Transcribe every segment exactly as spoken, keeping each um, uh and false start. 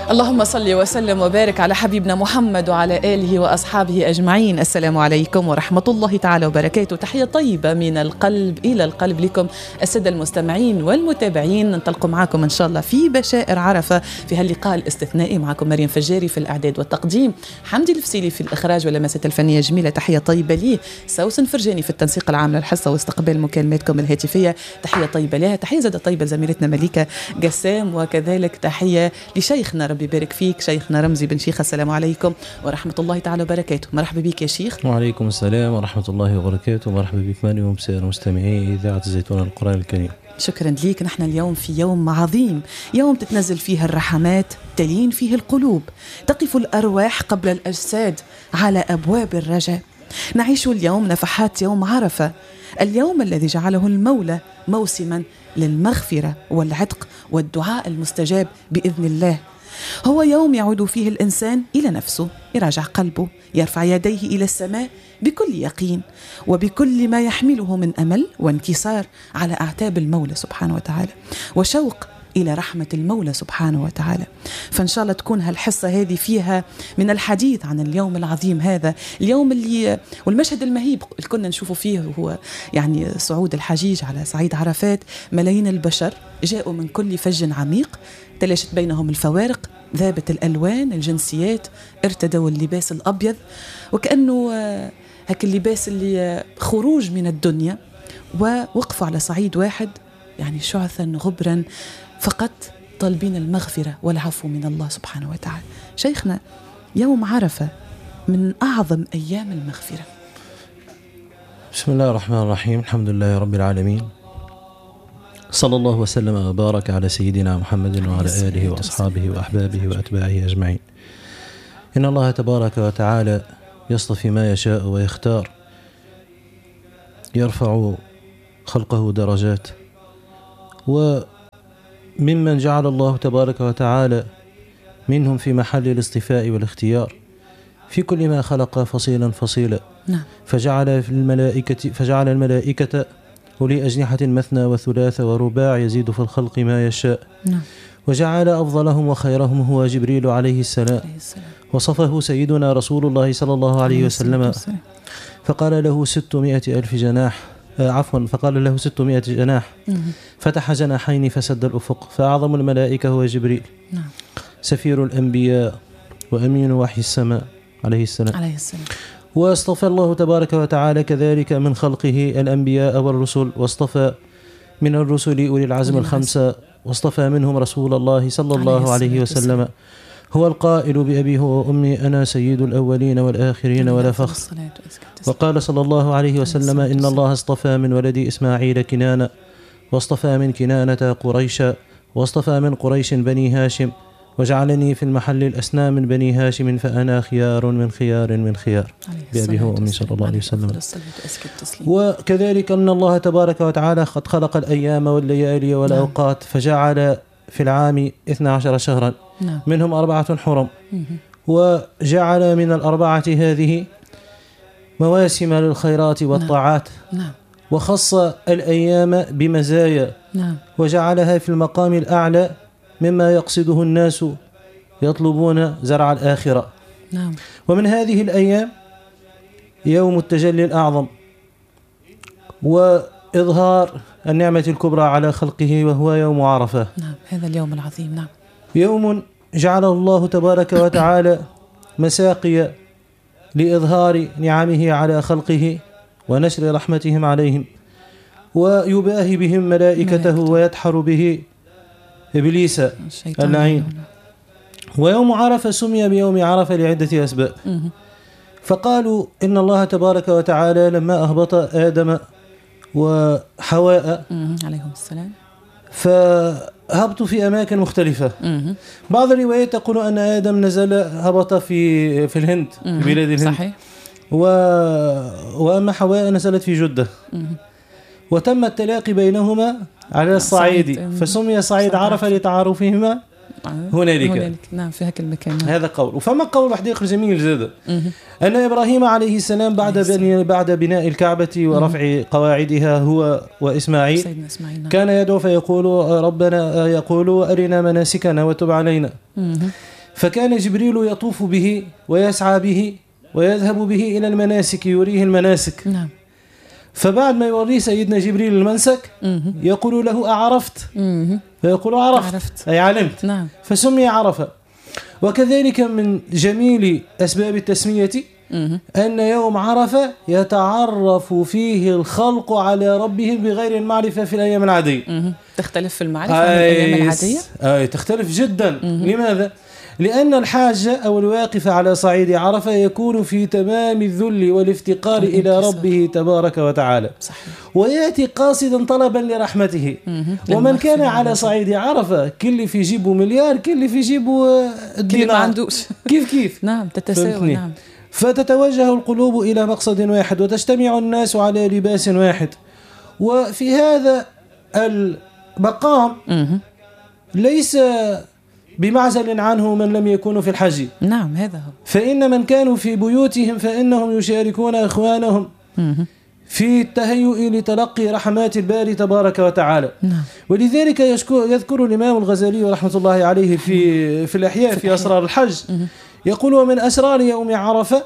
اللهم صل وسلم وبارك على حبيبنا محمد وعلى آله وأصحابه أجمعين. السلام عليكم ورحمة الله تعالى وبركاته. تحية طيبة من القلب إلى القلب لكم السادة المستمعين والمتابعين. ننطلق معكم إن شاء الله في بشائر عرفة في هاللقاء الاستثنائي. معكم مريم فجاري في الإعداد والتقديم، حمدي الفسيلي في الإخراج واللمسات الفنية جميلة. تحية طيبة لي سوسن فرجاني في التنسيق العام للحصة واستقبال مكالماتكم الهاتفية. تحية طيبة لها. تحية زادة طيبة زميلتنا مليكة قسام، وكذلك تحية لشيخنا ربي يبارك فيك شيخنا رمزي بن شيخ. السلام عليكم ورحمة الله تعالى وبركاته. مرحبا بك يا شيخ. وعليكم السلام ورحمة الله وبركاته. مرحبا بك مريم وبسائر مستمعي إذاعة الزيتون القرآن الكريم. شكرا ليك. نحن اليوم في يوم عظيم، يوم تتنزل فيه الرحمات، تلين فيه القلوب، تقف الأرواح قبل الأجساد على أبواب الرجاء. نعيش اليوم نفحات يوم عرفة، اليوم الذي جعله المولى موسما للمغفرة والعتق والدعاء المستجاب بإذن الله. هو يوم يعود فيه الإنسان إلى نفسه، يراجع قلبه، يرفع يديه إلى السماء بكل يقين وبكل ما يحمله من أمل وانكسار على أعتاب المولى سبحانه وتعالى وشوق إلى رحمة المولى سبحانه وتعالى. فإن شاء الله تكون هالحصة هذه فيها من الحديث عن اليوم العظيم هذا، اليوم اللي والمشهد المهيب اللي كنا نشوفه فيه هو يعني صعود الحجيج على صعيد عرفات. ملايين البشر جاءوا من كل فج عميق، تلاشت بينهم الفوارق، ذابت الألوان، الجنسيات، ارتدوا اللباس الأبيض، وكأنه هك اللباس اللي خروج من الدنيا، ووقفوا على صعيد واحد يعني شعثا غبرا فقط طالبين المغفرة والعفو من الله سبحانه وتعالى. شيخنا، يوم عرفة من أعظم أيام المغفرة. بسم الله الرحمن الرحيم. الحمد لله رب العالمين، صلى الله وسلم وبارك على سيدنا محمد وعلى آله وأصحابه وأحبابه وأتباعه أجمعين. إن الله تبارك وتعالى يصطفي ما يشاء ويختار، يرفع خلقه درجات، وممن جعل الله تبارك وتعالى منهم في محل الاصطفاء والاختيار في كل ما خلق فصيلا فصيلا. نعم. فجعل في الملائكة فجعل الملائكة أولي أجنحة مثنى وثلاث ورباع يزيد في الخلق ما يشاء. نعم. وجعل أفضلهم وخيرهم هو جبريل عليه السلام، وصفه سيدنا رسول الله صلى الله عليه وسلم فقال له ستمائة ألف جناح آه عفوا فقال له ستمائة جناح فتح جناحين فسد الأفق. فأعظم الملائكة هو جبريل. نعم. سفير الأنبياء وأمين وحي السماء عليه السلام. عليه السلام. واصطفى الله تبارك وتعالى كذلك من خلقه الأنبياء والرسل، واصطفى من الرسل أولي العزم الخمسة، واصطفى منهم رسول الله صلى الله عليه وسلم. هو القائل بأبيه وأمي أنا سيد الأولين والآخرين ولا فخر. وقال صلى الله عليه وسلم إن الله اصطفى من ولد إسماعيل كنانة، واصطفى من كنانة قريشا، واصطفى من قريش بني هاشم، وجعلني في المحل الأسنى من بني هاشم فأنا خيار من خيار من خيار بأبيه وأمي صلى الله عليه وسلم. وكذلك أن الله تبارك وتعالى قد خلق الأيام والليالي والأوقات، فجعل في العام اثنا عشر شهرا منهم أربعة حرم، وجعل من الأربعة هذه مواسم للخيرات والطاعات، وخص الأيام بمزايا، وجعلها في المقام الأعلى مما يقصده الناس يطلبون زرع الآخرة. نعم. ومن هذه الأيام يوم التجلي الأعظم وإظهار النعمة الكبرى على خلقه، وهو يوم عرفة. نعم. هذا اليوم العظيم. نعم. يوم جعله الله تبارك وتعالى مساقيا لإظهار نعمه على خلقه ونشر رحمتهم عليهم، ويباهي بهم ملائكته ويدحر به إبليس اللعين. ويوم عرفة سمي بيوم عرفة لعدة أسباب. فقالوا إن الله تبارك وتعالى لما أهبط آدم وحواء عليهم السلام فهبطوا في أماكن مختلفة. بعض الروايات تقول أن آدم نزل هبط في في الهند، في بلاد الهند. صحيح. و... وأما حواء نزلت في جدة. وتم التلاقي بينهما على الصعيد، فسمي صعيد عرفة لتعارفهما هنالك. هنالك. نعم، في هذا المكان. هذا قول. وفما قول واحد آخر جميل زاد، أن إبراهيم عليه السلام بعد بني بعد بناء الكعبة ورفع قواعدها هو وإسماعيل سيدنا إسماعيل نعم. كان يدعو فيقول ربنا يقول أرنا مناسكنا وتب علينا. فكان جبريل يطوف به ويسعى به ويذهب به إلى المناسك يريه المناسك. نعم. فبعد ما يوريه سيدنا جبريل المنسك يقول له أعرفت؟ فيقول عرفت, عرفت. أي علمت. نعم. فسمي عرفة. وكذلك من جميل أسباب التسمية أن يوم عرفة يتعرف فيه الخلق على ربهم بغير المعرفة في الأيام العادية. تختلف في المعرفة عن الأيام العادية؟ أي تختلف جدا. لماذا؟ لأن الحاج أو الواقف على صعيد عرفة يكون في تمام الذل والافتقار إلى ربه تبارك وتعالى. صحيح. ويأتي قاصدا طلبا لرحمته. ومن كان على صعيد عرفة كل في جيبه مليار كل في جيبه دينار ما عندوش. كيف كيف نعم تتساوي. نعم. فتتوجه القلوب إلى مقصد واحد وتجتمع الناس على لباس واحد. وفي هذا المقام ليس بمعزل عنه من لم يكونوا في الحج. نعم هذا هو. فإن من كانوا في بيوتهم فإنهم يشاركون إخوانهم في التهيؤ لتلقي رحمات الباري تبارك وتعالى. نعم. ولذلك يذكر الإمام الغزالي رحمة الله عليه في في الأحياء في أسرار الحج يقول: ومن أسرار يوم عرفة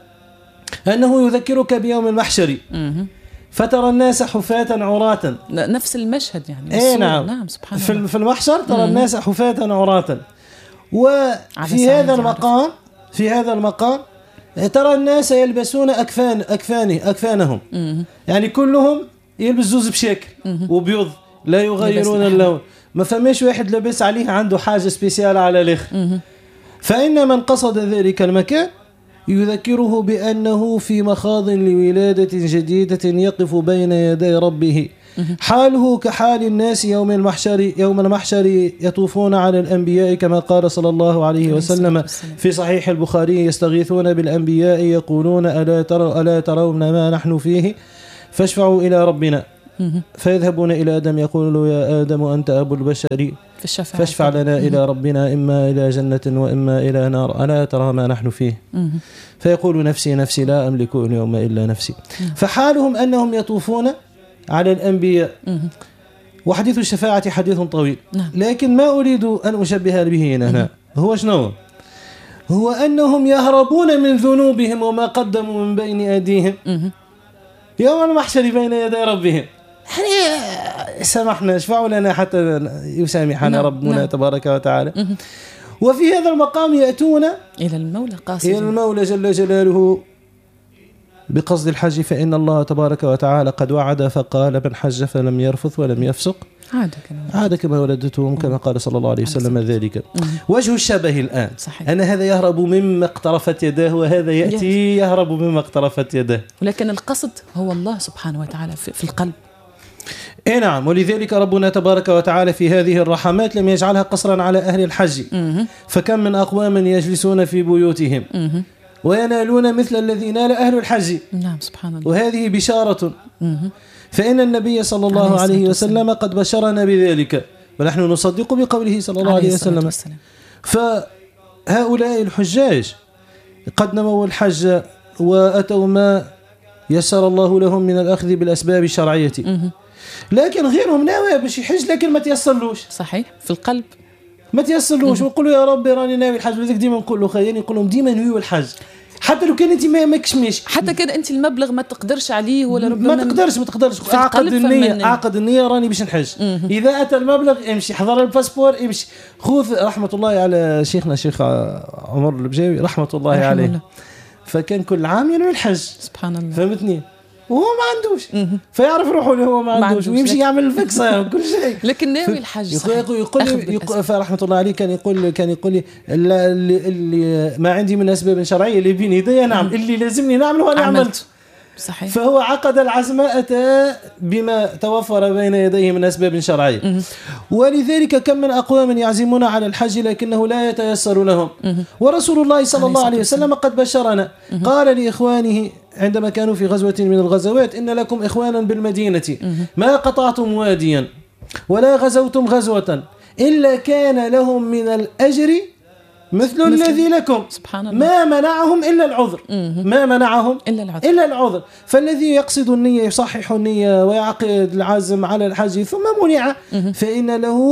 أنه يذكرك بيوم المحشر فترى الناس حفاة عراة. نفس المشهد يعني. ايه نعم. نعم سبحان الله. في المحشر ترى الناس حفاة عراة. وفي هذا المقام في هذا المقام ترى الناس يلبسون أكفان أكفانه أكفانهم. يعني كلهم يلبس زوز بشكل وبيض لا يغيرون اللون. ما فماش واحد لبس عليه عنده حاجة سبيسيال على الآخر. فإن من قصد ذلك المكان يذكره بأنه في مخاض لولادة جديدة يقف بين يدي ربه، حاله كحال الناس يوم المحشر يوم المحشر يطوفون على الأنبياء كما قال صلى الله عليه وسلم في صحيح البخاري: يستغيثون بالأنبياء يقولون ألا ترى ألا ترون ما نحن فيه فاشفعوا إلى ربنا، فيذهبون إلى آدم يقول: يا آدم أنت أبو البشر فاشفع لنا إلى ربنا إما إلى جنة وإما إلى نار ألا ترى ما نحن فيه، فيقول: نفسي نفسي لا أملك اليوم إلا نفسي. فحالهم أنهم يطوفون على الأنبياء. وحديث الشفاعة حديث طويل، لكن ما أريد أن أشبه به هنا هو شنو؟ هو أنهم يهربون من ذنوبهم وما قدموا من بين أيديهم يوم المحشر بين يدي ربهم. يعني سامحنا اشفعوا لنا حتى يسامحنا ربنا نعم. تبارك وتعالى. وفي هذا المقام يأتون إلى المولى قاصد إلى المولى جل جلاله بقصد الحج، فإن الله تبارك وتعالى قد وعد فقال: من حج فلم يرفث ولم يفسق عاد كما عاد كما ولدتهم، كما قال صلى الله عليه وسلم ذلك. وجه الشبه الآن صحيح. أن هذا يهرب مما اقترفت يداه وهذا يأتي يهرب مما اقترفت يداه، ولكن القصد هو الله سبحانه وتعالى في القلب. اي نعم. ولذلك ربنا تبارك وتعالى في هذه الرحمات لم يجعلها قصرا على أهل الحج، فكم من أقوام يجلسون في بيوتهم وينالون مثل الذي نال أهل الحج. نعم سبحان الله. وهذه بشارة، فإن النبي صلى الله عليه وسلم قد بشرنا بذلك ونحن نصدق بقوله صلى الله عليه وسلم. فهؤلاء الحجاج قد نموا الحج وأتوا ما يسر الله لهم من الأخذ بالأسباب الشرعية، لكن غيرهم ناوي باش يحج لكن ما تيسرلوش. صحيح، في القلب ما تيسرلوش. ويقولوا يا ربي راني ناوي الحج، ولذلك ديما نقول له خير نقول لهم ديما نويوا الحج، حتى لو كان انت ما ماكش ماشي، حتى كان انت المبلغ ما تقدرش عليه ولا ربما ما تقدرش ما تقدرش عقد النية عقد النية راني باش نحج. اذا اتى المبلغ امشي حضر الباسبور امشي خذ. رحمة الله على شيخنا شيخ عمر البجاوي رحمة الله رحمة عليه الله. فكان كل عام ينوي الحج سبحان الله، فهمتني؟ وهو ما عندوش فيعرف روحه اللي هو ما عندوش, ما عندوش ويمشي يعمل الفكسة وكل شيء، لكن ناوي الحج. يقول يقول, يقول فرحمة الله عليه كان يقول كان يقول لي اللي, اللي ما عندي من أسباب شرعية اللي بين يدي نعم اللي لازمني نعمله وأنا عملت. صحيح. فهو عقد العزم أتى بما توفر بين يديه من أسباب شرعية. ولذلك كم من أقوام يعزمون على الحج لكنه لا يتيسر لهم. ورسول الله صلى الله عليه وسلم قد بشرنا، قال لإخوانه عندما كانوا في غزوة من الغزوات: إن لكم إخوانا بالمدينة ما قطعتم واديا ولا غزوتم غزوة إلا كان لهم من الأجر مثل, مثل الذي لكم. سبحان الله. ما منعهم إلا العذر. ما منعهم إلا العذر. إلا العذر. فالذي يقصد النية يصحح النية ويعقد العزم على الحج ثم منع فإن له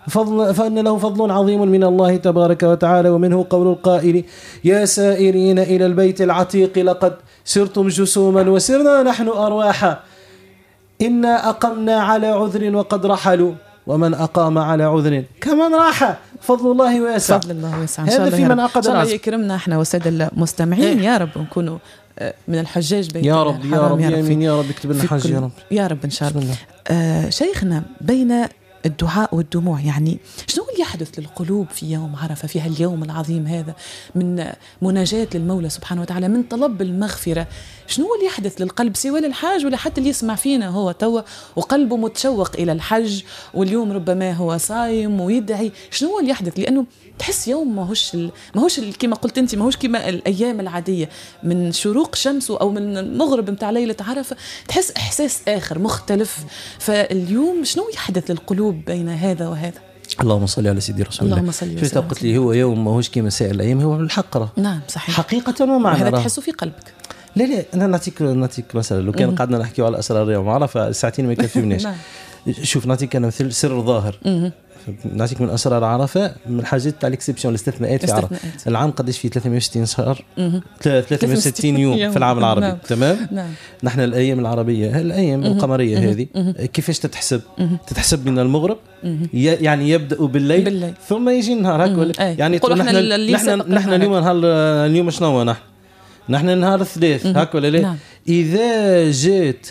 فضل فإن له فضل عظيم من الله تبارك وتعالى. ومنه قول القائل: يا سائرين إلى البيت العتيق لقد سرتم جسوما وسرنا نحن أرواحا، إنا أقمنا على عذر وقد رحلوا، ومن أقام على عذر كمن راح. فضل الله واسع، فضل الله واسع. هذا في من عقد إن شاء الله العزم. يكرمنا احنا والسادة المستمعين إيه؟ يا رب نكونوا من الحجاج بيت يا رب يا رب يا امين يا رب اكتب لنا حج يا رب يا رب ان شاء الله. آه شيخنا، بين الدعاء والدموع يعني شنو اللي يحدث للقلوب في يوم عرفة، في هاليوم العظيم هذا من مناجاة للمولى سبحانه وتعالى، من طلب المغفرة؟ شنو اللي يحدث للقلب سوى للحاج ولا حتى اللي يسمع فينا هو توا وقلبه متشوق إلى الحج، واليوم ربما هو صايم ويدعي؟ شنو اللي يحدث؟ لأنه تحس يوم ماهوش ال... ماهوش كما قلت انت، ماهوش كما الايام العاديه، من شروق شمس او من المغرب نتاع ليله عرفه تحس احساس اخر مختلف. فاليوم شنو يحدث للقلوب بين هذا وهذا؟ اللهم صل على سيدي رسول الله. اللهم صل وسلم. قلت لي هو يوم ماهوش كما سائر الايام، هو الحقره. نعم صحيح، حقيقه ومعنى. هذا تحسه في قلبك. لا لا انا نعطيك نعطيك مثلا، لو كان قعدنا نحكيو على الاسرار يوم عرفه ساعتين ما يكفيوناش. شوف نعطيك انا مثل سر ظاهر، نعطيك من اسرار عرفه، من الحاجات تاع الاكسبسيون الاستثناءات في عرفه. العام قداش فيه ثلاثمائة وستين شهر، ثلاثمائة وستين يوم في العام العربي. نعم. تمام. نعم. نحن الايام العربيه الايام القمريه هذه كيفاش تتحسب؟ تتحسب من المغرب، يعني يبدا بالليل, بالليل. ثم يجي النهار هكا. يعني نحن نحن نحن اليوم نهار اليوم شنو نحن نحن نهار الثلاث هكا ولا لا؟ اذا جات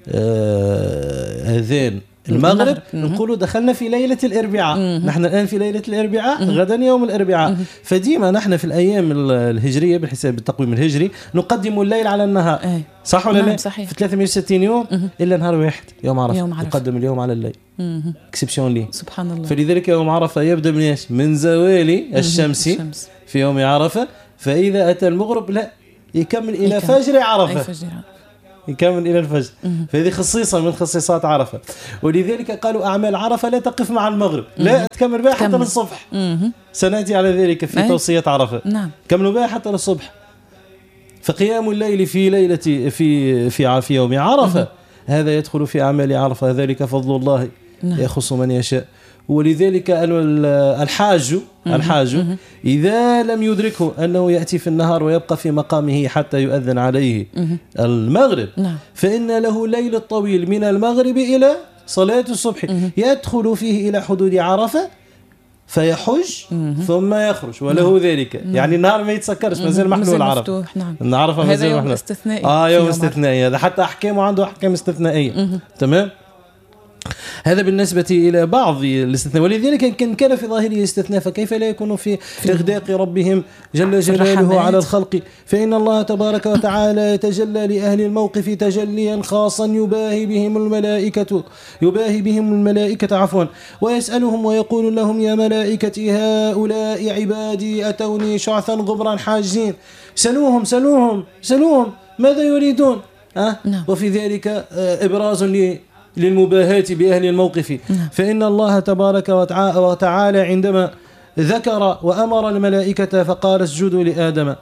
اذان آه المغرب نقولوا دخلنا في ليلة الأربعاء. نحن الآن في ليلة الأربعاء، غدا يوم الأربعاء. فديما نحن في الأيام الهجرية بالحساب التقويم الهجري نقدم الليل على النهار. أي. صح ولا لا؟ صحيح. في ثلاثمائة وستين يوم إلا نهار واحد يوم عرفة، يوم عرفة. نقدم اليوم على الليل. اكسبسيون لي. سبحان الله. فلذلك يوم عرفة يبدأ من من زوال الشمس في يوم عرفة، فإذا أتى المغرب لا يكمل إلى يكمل. فجر عرفة. فجر. يكمل إلى الفجر. فهذه خصيصة من خصيصات عرفة، ولذلك قالوا أعمال عرفة لا تقف مع المغرب، لا تكمل بها حتى للصبح. سنأتي على ذلك في توصية عرفة. نعم. كملوا بها حتى للصبح. فقيام الليل في ليلة في في في يوم عرفة هذا يدخل في أعمال عرفة، ذلك فضل الله يخص من يشاء. ولذلك الحاج الحاج إذا لم يدركه أنه يأتي في النهار ويبقى في مقامه حتى يؤذن عليه المغرب، فإن له ليل طويل من المغرب إلى صلاة الصبح يدخل فيه إلى حدود عرفة فيحج ثم يخرج وله ذلك. يعني النهار ما يتسكرش، مازال محلول عرفة. نعم. عرفة مازال محلول. هذا يوم استثنائي. آه يوم استثنائي هذا، حتى أحكامه عنده أحكام استثنائية. تمام. هذا بالنسبة إلى بعض الاستثناء، ولذلك كان كان في ظاهره استثناء، فكيف لا يكون في إغداق ربهم جل جلاله على الخلق؟ فإن الله تبارك وتعالى يتجلى لأهل الموقف تجليا خاصا يباهي بهم الملائكة يباهي بهم الملائكة عفوا ويسألهم ويقول لهم: يا ملائكتي هؤلاء عبادي أتوني شعثا غبرا حاجين، سلوهم سلوهم سلوهم ماذا يريدون؟ أه؟ وفي ذلك إبراز لي للمباهاة بأهل الموقف. فإن الله تبارك وتعالى عندما ذكر وأمر الملائكة فقال: اسجدوا لآدم،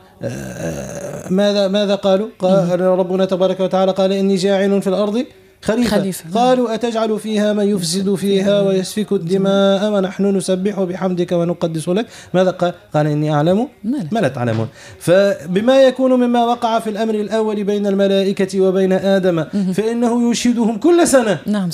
ماذا ماذا قالوا؟ قال ربنا تبارك وتعالى قال: إني جاعل في الأرض خليفة. خليفة. قالوا: أتجعل فيها من يفسد فيها ويسفك الدماء ونحن نسبح بحمدك ونقدس لك؟ ماذا قال؟ قال: إني أعلم ما لا تعلمون. فبما يكون مما وقع في الأمر الأول بين الملائكة وبين آدم فإنه يشهدهم كل سنة. نعم.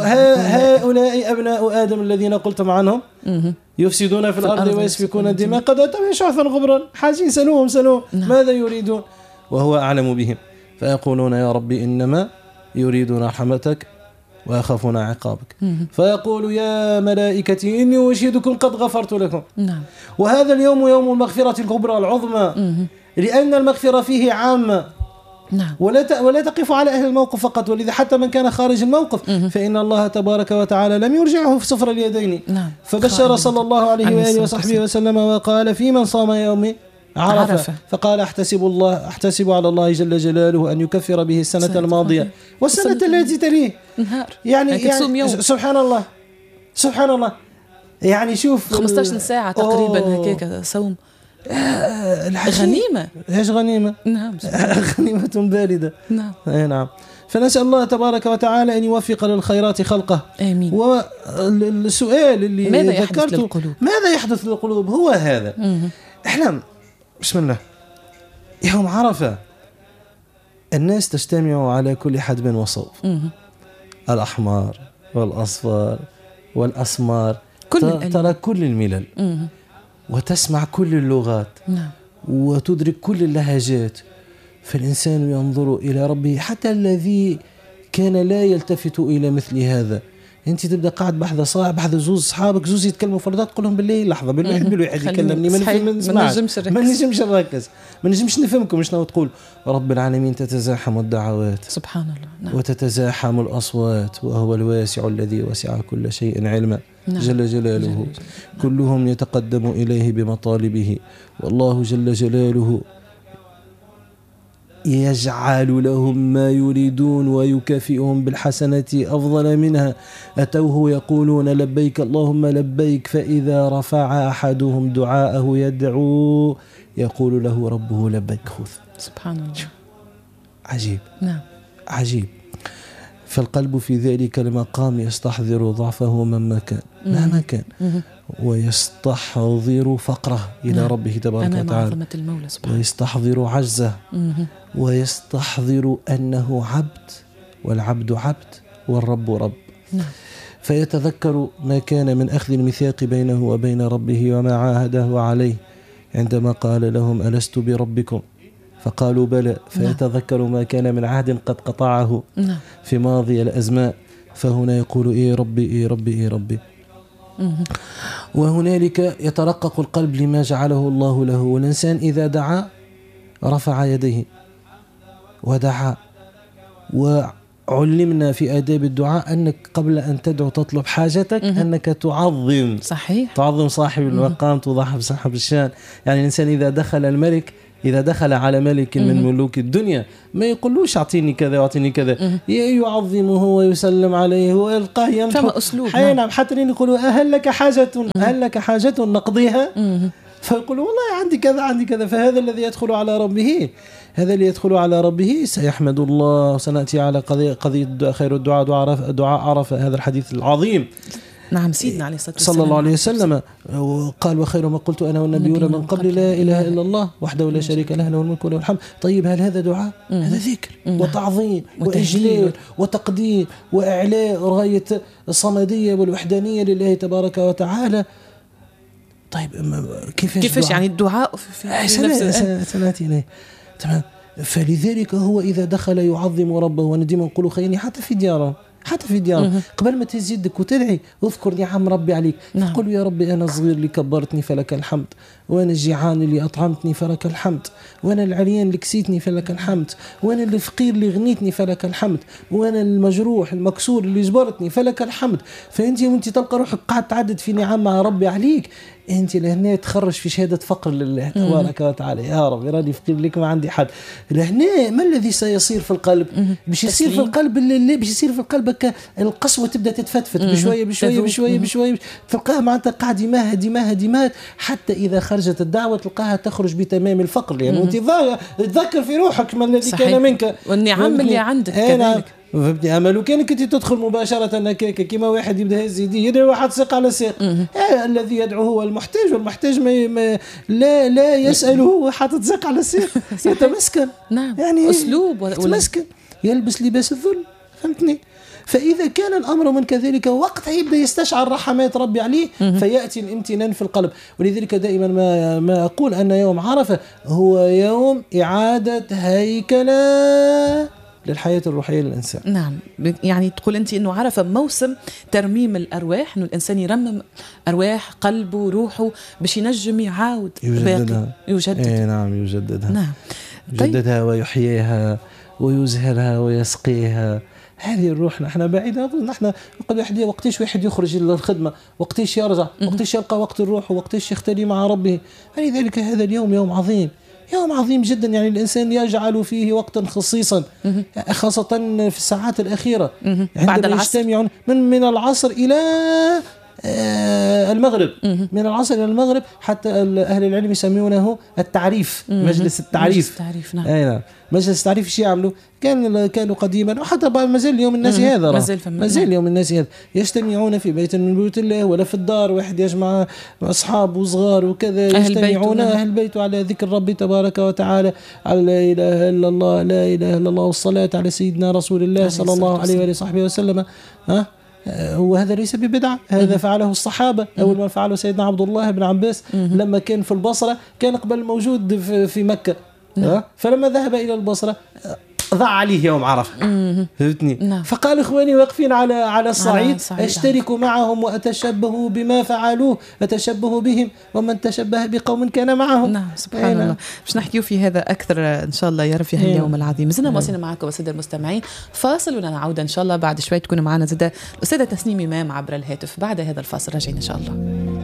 هؤلاء أبناء آدم الذين قلتم عنهم يفسدون في الأرض ويسفكون الدماء قد أتوا شعثا غبرا حاجين، سلوهم سلوهم ماذا يريدون؟ وهو أعلم بهم. فيقولون: يا ربي إنما يريدون رحمتك ويخافون عقابك. فيقول: يا ملائكتي إني أشهدكم قد غفرت لكم. نعم. وهذا اليوم يوم المغفرة الكبرى العظمى، لأن المغفرة فيه عامة. نعم. ولا ولا تقف على أهل الموقف فقط، ولذا حتى من كان خارج الموقف فإن الله تبارك وتعالى لم يرجعه في صفر اليدين. نعم. فبشر صلى الله عليه وآله وصحبه وسلم وقال: في من صام يوم عرفة, عرفة فقال: احتسب الله احتسب على الله جل جلاله أن يكفر به السنة سنة الماضية والسنة التي تليه. نهار. يعني, يعني سبحان الله سبحان الله. يعني شوف خمسة عشر ساعة تقريبا هكاك صوم. غنيمة. ايش غنيمة؟ نعم غنيمة باردة. نعم. اي نعم. فنسأل الله تبارك وتعالى أن يوفق للخيرات خلقه. آمين. والسؤال اللي ماذا يحدث ذكرته للقلوب؟ ماذا يحدث للقلوب هو هذا. مم. احنا بسم الله يوم عرفة الناس تجتمع على كل حدب وصوب، الأحمر والأصفر والأسمر، كل ترى كل الملل مم. وتسمع كل اللغات. نعم. وتدرك كل اللهجات. فالإنسان ينظر إلى ربه، حتى الذي كان لا يلتفت إلى مثل هذا. أنت تبدأ قاعد بحذا صاحب بحذا زوز أصحابك زوز يتكلموا فردات، تقول لهم بالله لحظة بالواحد بالواحد يكلمني ما نجمش ما نجمش نركز ما نجمش نفهمكم شنو تقول. رب العالمين تتزاحم الدعوات سبحان الله. نعم. وتتزاحم الأصوات، وهو الواسع الذي وسع كل شيء علما. نعم. جل جلاله. جل جل. كلهم يتقدم إليه بمطالبه، والله جل جلاله يجعل لهم ما يريدون ويكافئهم بالحسنة أفضل منها. أتوه يقولون لبيك اللهم لبيك، فإذا رفع أحدهم دعاءه يدعو يقول له ربه لبيك خذ. سبحان الله. عجيب. نعم. عجيب. فالقلب في ذلك المقام يستحضر ضعفه مهما كان مهما كان ويستحضر فقره إلى نعم. ربه تبارك وتعالى، ويستحضر عجزه، ويستحضر أنه عبد، والعبد عبد والرب رب. نعم. فيتذكر ما كان من أخذ الميثاق بينه وبين ربه وما عاهده عليه عندما قال لهم ألست بربكم فقالوا بلى. فيتذكر ما كان من عهد قد قطعه في ماضي الأزمان، فهنا يقول إيه ربي إيه ربي إيه ربي. وهنالك يترقق القلب لما جعله الله له. والإنسان إذا دعا رفع يديه ودعا. وعلمنا في آداب الدعاء أنك قبل أن تدعو تطلب حاجتك أنك تعظم. صحيح. تعظم صاحب المقام، تضحى بصاحب الشان. يعني الإنسان إذا دخل الملك إذا دخل على ملك من ملوك الدنيا ما يقولوش أعطيني كذا أعطيني كذا، يعظمه ويسلم عليه ويلقاه ينحو. فما أسلوب. نعم. حتى يقولوا أهل لك حاجة أهل لك حاجة نقضيها، فيقولوا والله عندي كذا عندي كذا. فهذا الذي يدخل على ربه هذا اللي يدخل على ربه سيحمد الله. وسنأتي على قضية قضية خير الدعاء دعاء دعاء عرفة، هذا الحديث العظيم. نعم. سيدنا عليه الصلاة والسلام صلى الله عليه وسلم قال وخير ما قلت أنا والنبيون من قبل لا إله إلا الله وحده لا شريك له له الملك وله الحمد. طيب هل هذا دعاء؟ هذا ذكر وتعظيم وإجلال وتقديم وإعلاء غاية الصمدية والوحدانية لله تبارك وتعالى. طيب كيفاش كيفاش يعني الدعاء في نفسه سنأتي إليه. تمام. فلذلك هو إذا دخل يعظم ربه. ونديم نقول خيرني حتى في دياره حتى في دياره قبل ما تزيدك وتدعي اذكر نعم ربي عليك. نعم. قل يا ربي أنا صغير اللي كبرتني فلك الحمد، وأنا الجيعان اللي أطعمتني فلك الحمد، وأنا العريان اللي كسيتني فلك الحمد، وأنا الفقير اللي غنيتني فلك الحمد، وأنا المجروح المكسور اللي جبرتني فلك الحمد. فأنت وأنت تلقى روحك قاعد تعدد في نعم مع ربي عليك، أنت لهنا تخرج في شهادة فقر لله تبارك وتعالى. يا رب راني فقير لك ما عندي حد. لهنا ما الذي سيصير في القلب؟ باش يصير في القلب اللي باش يصير في القلب القسوة تبدأ تتفتفت بشوية بشوية بشوية بشوية، تلقاها معناتها قاعد يماها ديماها ديمات، حتى إذا خرجت الدعوة تلقاها تخرج بتمام الفقر. لأنه يعني أنت تذكر في روحك ما الذي كان منك والنعم اللي عندك كذلك. فبدي أمل كانك أنت تدخل مباشرة هكاك كما واحد يبدأ هز يديه يدعو واحد ساق على ساق. آه الذي يدعو هو المحتاج، والمحتاج ما, ما لا لا يسأله هو حاطط ساق على ساق يتمسكن. نعم. يعني أسلوب يتمسكن يلبس لباس الذل. فهمتني؟ فإذا كان الأمر من كذلك وقتها يبدأ يستشعر رحمات ربي عليه فيأتي الامتنان في القلب. ولذلك دائما ما, ما أقول أن يوم عرفة هو يوم إعادة هيكلة للحياة الروحية للإنسان. نعم. يعني تقول أنت أنه عرفة موسم ترميم الأرواح، أنه الإنسان يرمم أرواح قلبه روحه باش ينجم يعاود يجددها. يجدد. إيه نعم يجددها. نعم. يجددها ويحييها ويزهرها ويسقيها. هذه الروح نحن بعيدة. نحن قد وقتيش واحد يخرج للخدمة، وقتيش يرجع، وقتيش يلقى وقت الروح، وقتيش يختلي مع ربه. فلذلك هذا اليوم يوم عظيم، يوم عظيم جدا. يعني الإنسان يجعل فيه وقتا خصيصا خاصة في الساعات الأخيرة بعد العصر، يجتمعون من من العصر إلى المغرب، من العصر إلى المغرب، حتى أهل العلم يسمونه التعريف، مجلس التعريف. مجلس التعريف، نعم. أي نعم. مجلس التعريف ايش يعملوا؟ كان كانوا قديما وحتى ما زال اليوم الناس هذا ما زال ما زال اليوم الناس هذا يجتمعون في بيت من بيوت الله ولا في الدار، واحد يجمع اصحاب وصغار وكذا، يجتمعون اهل البيت على ذكر ربي تبارك وتعالى، على لا اله الا الله، لا اله الا الله، والصلاه على سيدنا رسول الله صلى الله عليه واله وصحبه وسلم. ها، وهذا ليس ببدعة، هذا فعله الصحابة. أول ما فعله سيدنا عبد الله بن عباس لما كان في البصرة، كان قبل موجود في مكة، فلما ذهب إلى البصرة ضاع عليه يوم عرفة، فهمتني؟ فقال إخواني واقفين على على الصعيد أشترك معهم وأتشبه بما فعلوه، أتشبه بهم، ومن تشبه بقوم كان معهم. نعم، سبحان الله. باش نحكيو في هذا أكثر إن شاء الله يا رب في هاليوم العظيم. زلنا واصلين معكم السادة المستمعين، فاصل ونعود إن شاء الله بعد شوي. تكونوا معنا زادة الأستاذة تسنيم إمام عبر الهاتف. بعد هذا الفاصل راجعين إن شاء الله.